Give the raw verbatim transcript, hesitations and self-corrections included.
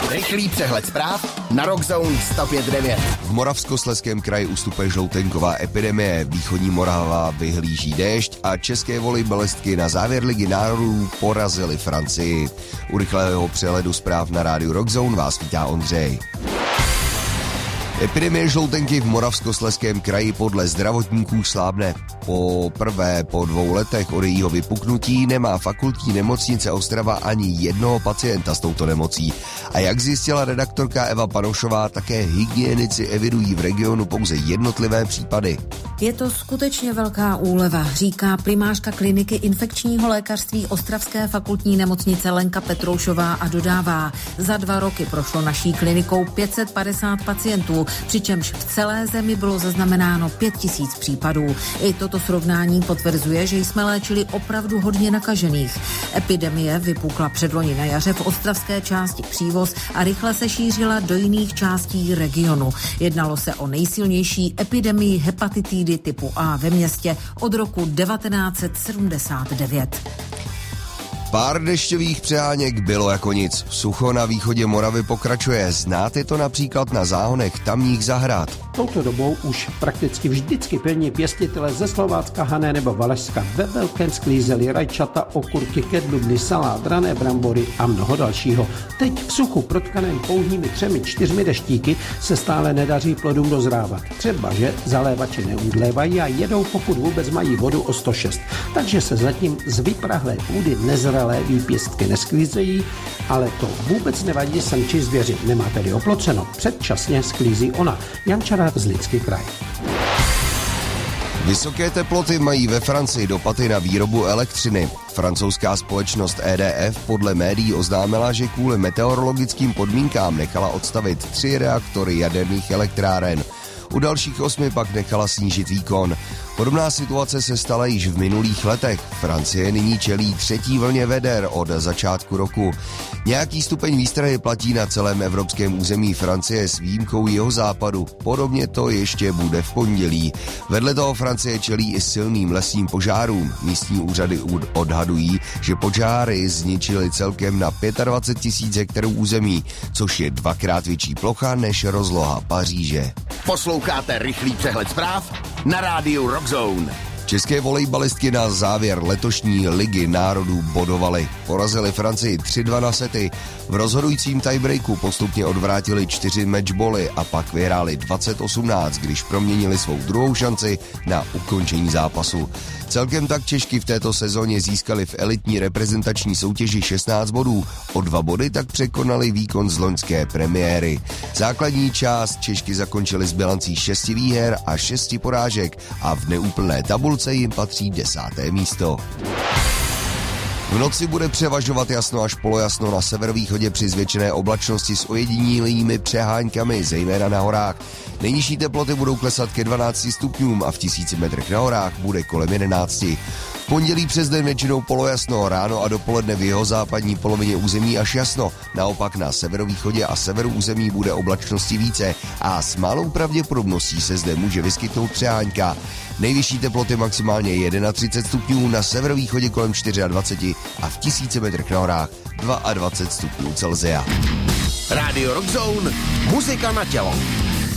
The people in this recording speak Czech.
Rychlý přehled zpráv na Rockzone sto pět devět. V Moravskoslezském kraji ustupuje žloutenková epidemie, východní Morava vyhlíží déšť a české volejbalistky na závěr Ligy národů porazily Francii. U rychlého přehledu zpráv na rádiu Rockzone vás vítá Ondřej. Epidemie žloutenky v Moravskoslezském kraji podle zdravotníků slábne. Po prvé po dvou letech od jejího vypuknutí nemá fakultní nemocnice Ostrava ani jednoho pacienta s touto nemocí. A jak zjistila redaktorka Eva Panošová, také hygienici evidují v regionu pouze jednotlivé případy. Je to skutečně velká úleva, říká primářka kliniky infekčního lékařství Ostravské fakultní nemocnice Lenka Petroušová a dodává, za dva roky prošlo naší klinikou pět set padesát pacientů, přičemž v celé zemi bylo zaznamenáno pět tisíc případů. I toto srovnání potvrzuje, že jsme léčili opravdu hodně nakažených. Epidemie vypukla předloni na jaře v ostravské části Přívoz a rychle se šířila do jiných částí regionu. Jednalo se o nejsilnější epidemii hepatitidy typu A ve městě od roku devatenáct set sedmdesát devět. Pár dešťových přeháněk bylo jako nic. Sucho na východě Moravy pokračuje. Znáte to například na záhonech tamních zahrad. Touto dobou už prakticky vždycky pilní pěstitele ze Slovácka, Hané nebo Valašska ve velkém sklízeli rajčata, okurky, kedlubny, salát, rané brambory a mnoho dalšího. Teď v suchu protkaném pouhými třemi, čtyřmi deštíky se stále nedaří plodům dozrávat. Třeba, že zalévači neumdlévají a jedou, pokud vůbec mají vodu o sto šest. Takže se zatím z vyprahlé půdy nezralé výpěstky nesklízejí, ale to vůbec nevadí samčí zvěři. Nemá tedy oploceno. Předčasně sklízí ona. Jančara z Lidský kraj. Vysoké teploty mají ve Francii dopady na výrobu elektřiny. Francouzská společnost E D F podle médií oznámila, že kvůli meteorologickým podmínkám nechala odstavit tři reaktory jaderných elektráren. U dalších osmi pak nechala snížit výkon. Podobná situace se stala již v minulých letech. Francie nyní čelí třetí vlně veder od začátku roku. Nějaký stupeň výstrahy platí na celém evropském území Francie s výjimkou jihozápadu. Podobně to ještě bude v pondělí. Vedle toho Francie čelí i silným lesním požárům. Místní úřady odhadují, že požáry zničily celkem na dvacet pět tisíc hektarů území, což je dvakrát větší plocha než rozloha Paříže. Posloucháte rychlý přehled zpráv na rádiu Rockzone. České volejbalistky na závěr letošní Ligy národů bodovaly. Porazili Francii tři dva na sety. V rozhodujícím tiebreaku postupně odvrátili čtyři matchboly a pak vyhráli dvacet osmnáct, když proměnili svou druhou šanci na ukončení zápasu. Celkem tak Češky v této sezóně získali v elitní reprezentační soutěži šestnáct bodů. O dva body tak překonali výkon z loňské premiéry. Základní část Češky zakončili s bilancí šesti výher a šesti porážek a v neúplné tabulce jim patří desáté místo. V noci bude převažovat jasno až polojasno na severovýchodě při zvětšené oblačnosti s ojedinělými přeháňkami, zejména na horách. Nejnižší teploty budou klesat ke dvanácti stupňům a v tisíci metrech na horách bude kolem jedenácti. V pondělí přes den většinou polojasno, ráno a dopoledne v jeho západní polovině území až jasno. Naopak na severovýchodě a severu území bude oblačnosti více a s malou pravděpodobností se zde může vyskytnout přeháňka. Nejvyšší teploty maximálně třicet jedna stupňů, na severovýchodě kolem dvacet čtyři a v tisíci metrech na horách dvacet dva stupňů Celsia. Rádio Rockzone, muzika na tělo.